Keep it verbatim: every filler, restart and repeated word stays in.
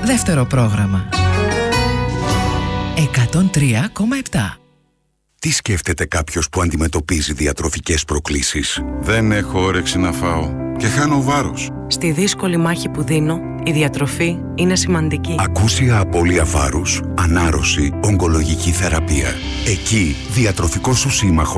Δεύτερο πρόγραμμα. εκατόν τρία κόμμα επτά. Τι σκέφτεται κάποιος που αντιμετωπίζει διατροφικές προκλήσεις? Δεν έχω όρεξη να φάω και χάνω βάρος. Στη δύσκολη μάχη που δίνω, η διατροφή είναι σημαντική. Ακούσια απώλεια βάρους, ανάρρωση, ογκολογική θεραπεία. Εκεί, διατροφικός σου σύμμαχος